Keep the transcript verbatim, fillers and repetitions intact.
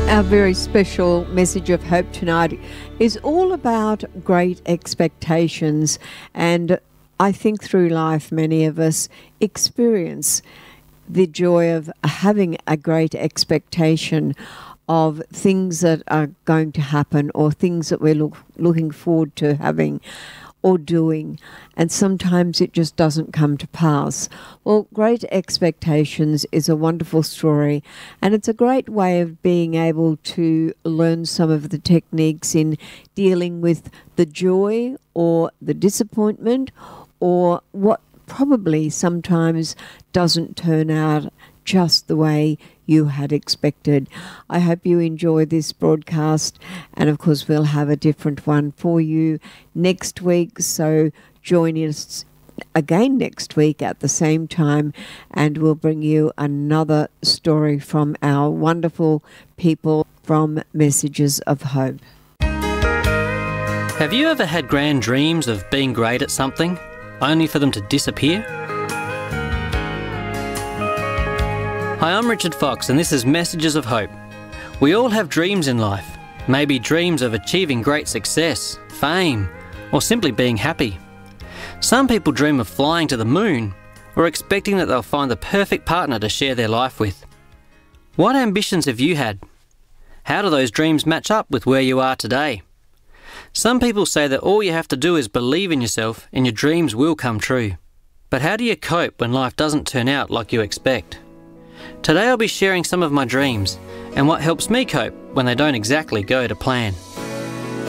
Our very special message of hope tonight is all about great expectations, and I think through life many of us experience the joy of having a great expectation of things that are going to happen or things that we're look, looking forward to having or doing, and sometimes it just doesn't come to pass. Well, Great Expectations is a wonderful story, and it's a great way of being able to learn some of the techniques in dealing with the joy or the disappointment or what probably sometimes doesn't turn out just the way you had expected. I hope you enjoy this broadcast, and of course we'll have a different one for you next week, so join us again next week at the same time, and we'll bring you another story from our wonderful people from Messages of Hope. Have you ever had grand dreams of being great at something, only for them to disappear? Hi, I'm Richard Fox, and this is Messages of Hope. We all have dreams in life, maybe dreams of achieving great success, fame, or simply being happy. Some people dream of flying to the moon, or expecting that they'll find the perfect partner to share their life with. What ambitions have you had? How do those dreams match up with where you are today? Some people say that all you have to do is believe in yourself and your dreams will come true. But how do you cope when life doesn't turn out like you expect? Today I'll be sharing some of my dreams and what helps me cope when they don't exactly go to plan.